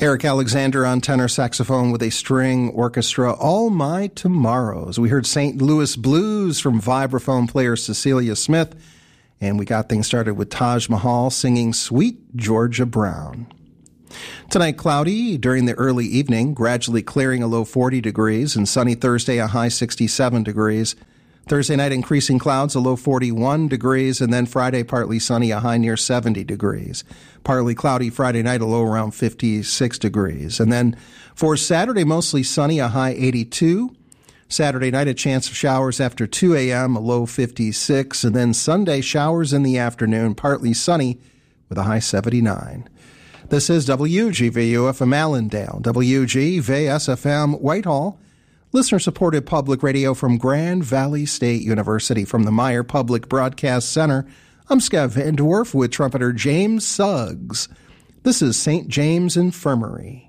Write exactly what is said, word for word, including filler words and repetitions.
Eric Alexander on tenor saxophone with a string orchestra, All My Tomorrows. We heard Saint Louis Blues from vibraphone player Cecilia Smith, and we got things started with Taj Mahal singing Sweet Georgia Brown. Tonight, cloudy during the early evening, gradually clearing, a low forty degrees, and sunny Thursday, a high sixty-seven degrees. Thursday night, increasing clouds, a low forty-one degrees, and then Friday, partly sunny, a high near seventy degrees. Partly cloudy Friday night, a low around fifty-six degrees. And then for Saturday, mostly sunny, a high eighty-two. Saturday night, a chance of showers after two a.m., a low fifty-six. And then Sunday, showers in the afternoon, partly sunny with a high seventy-nine. This is W G V U F M Allendale, W G V S F M Whitehall, listener-supported public radio from Grand Valley State University. From the Meyer Public Broadcast Center, I'm Scott Van Dwarf with trumpeter James Suggs. This is Saint James Infirmary.